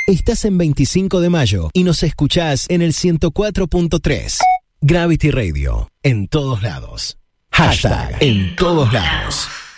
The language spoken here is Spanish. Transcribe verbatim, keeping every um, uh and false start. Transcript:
Estás en veinticinco de mayo y nos escuchás en el ciento cuatro punto tres. Gravity Radio, en todos lados. Hashtag en todos lados.